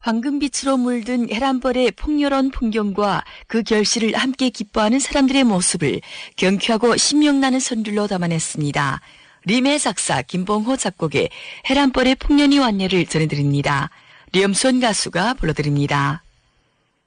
황금빛으로 물든 해란벌의 폭렬한 풍경과 그 결실을 함께 기뻐하는 사람들의 모습을 경쾌하고 신명나는 선율로 담아냈습니다. 림의 작사 김봉호 작곡의 해란벌의 풍년이 왔네를 전해드립니다. 류염순 가수가 불러드립니다.